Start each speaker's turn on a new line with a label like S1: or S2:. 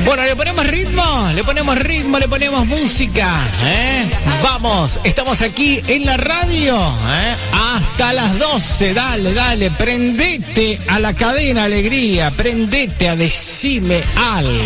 S1: Bueno, le ponemos ritmo, le ponemos música, Vamos, estamos aquí en la radio, hasta las 12, dale, prendete a la cadena Alegría, prendete a Decime Algo.